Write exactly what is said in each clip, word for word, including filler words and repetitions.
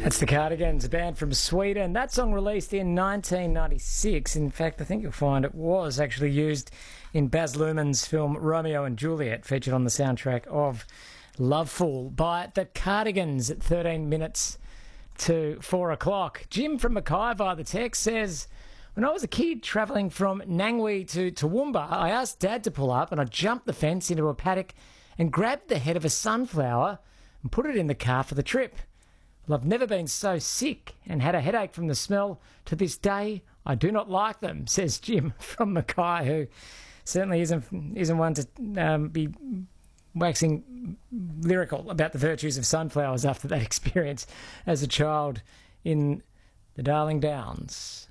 That's the Cardigans, a band from Sweden. That song released in nineteen ninety-six. In fact, I think you'll find it was actually used in Baz Luhrmann's film Romeo and Juliet, featured on the soundtrack of Loveful, by the Cardigans at thirteen minutes to four o'clock. Jim from Mackay via the text says, when I was a kid travelling from Nangui to Toowoomba, I asked Dad to pull up and I jumped the fence into a paddock and grabbed the head of a sunflower and put it in the car for the trip. Well, I've never been so sick and had a headache from the smell. To this day, I do not like them, says Jim from Mackay, who certainly isn't isn't one to um, be waxing lyrical about the virtues of sunflowers after that experience as a child in the Darling Downs.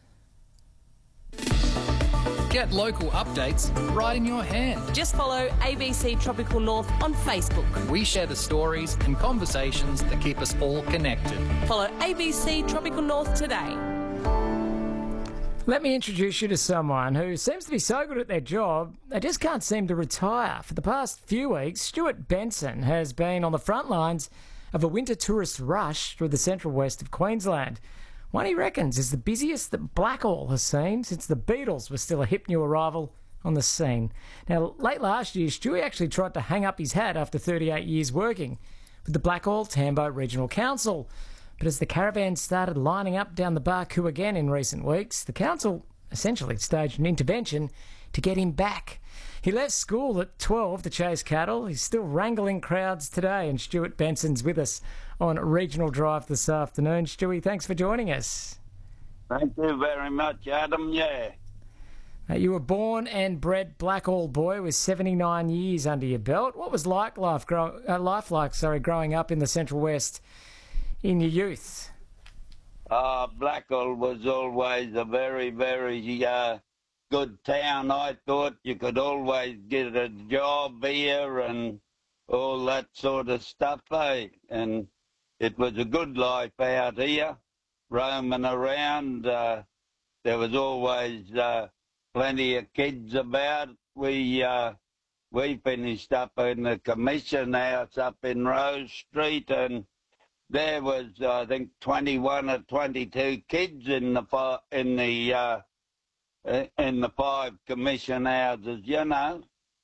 Get local updates right in your hand. Just follow A B C Tropical North on Facebook. We share the stories and conversations that keep us all connected. Follow A B C Tropical North today. Let me introduce you to someone who seems to be so good at their job, they just can't seem to retire. For the past few weeks, Stuart Benson has been on the front lines of a winter tourist rush through the central west of Queensland. One he reckons is the busiest that Blackall has seen since the Beatles were still a hip new arrival on the scene. Now, late last year, Stewie actually tried to hang up his hat after thirty-eight years working with the Blackall Tambo Regional Council. But as the caravan started lining up down the Barcoo again in recent weeks, the council essentially staged an intervention to get him back. He left school at twelve to chase cattle. He's still wrangling crowds today, and Stuart Benson's with us on Regional Drive this afternoon. Stewie, thanks for joining us. Thank you very much, Adam. Yeah. Uh, you were born and bred Blackall boy with seventy-nine years under your belt. What was like life, grow, uh, life like sorry, growing up in the Central West in your youth? Uh, Blackall was always a very, very uh, good town. I thought you could always get a job here and all that sort of stuff, eh? And it was a good life out here, roaming around. Uh, there was always uh, plenty of kids about. We uh, we finished up in the Commission House up in Rose Street, and there was, uh, I think, twenty-one or twenty-two kids in the fi- in the uh, in the five commission houses, you know.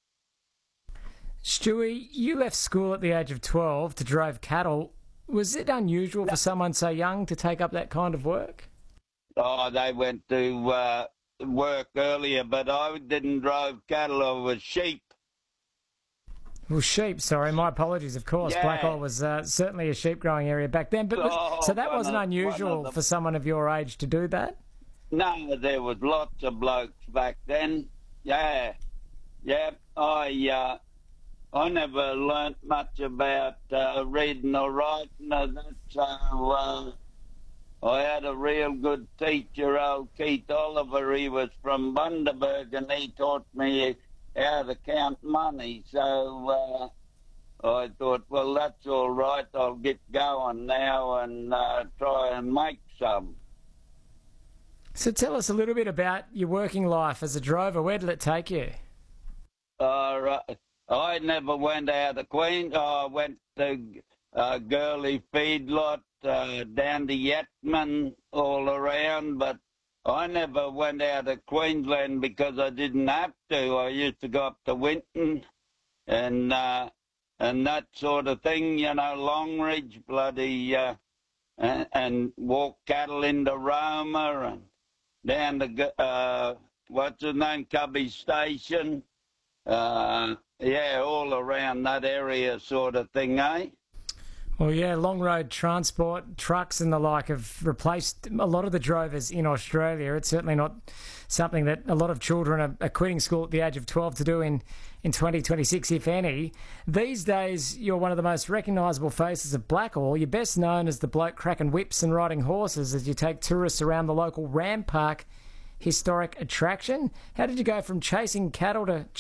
Stewie, you left school at the age of twelve to drive cattle. Was it unusual for someone so young to take up that kind of work? Oh, they went to uh, work earlier, but I didn't drive cattle, I was sheep. Well, sheep, sorry, my apologies, of course. Yeah. Blackall was uh, certainly a sheep-growing area back then. But was, Oh, so that one wasn't of- unusual one of the- for someone of your age to do that? No, there was lots of blokes back then. Yeah, yeah. I uh, I never learnt much about uh, reading or writing or that, so uh, I had a real good teacher, old Keith Oliver. He was from Bundaberg, and he taught me how to count money. So uh, I thought, well, that's all right. I'll get going now and uh, try and make some. So tell us a little bit about your working life as a drover. Where did it take you? Uh, right. I never went out of Queen. I went to uh, Gurley Feedlot, uh, down to Yatman, all around, but I never went out of Queensland because I didn't have to. I used to go up to Winton and uh, and that sort of thing, you know, Longridge, bloody, uh, and, and walk cattle into Roma and down to, uh, what's the name, Cubby Station. Uh, yeah, all around that area sort of thing, eh? Well, yeah, long road transport, trucks and the like have replaced a lot of the drovers in Australia. It's certainly not something that a lot of children are, are quitting school at the age of twelve to do in, in twenty twenty-six, if any. These days, you're one of the most recognisable faces of Blackall. You're best known as the bloke cracking whips and riding horses as you take tourists around the local Ram Park historic attraction. How did you go from chasing cattle to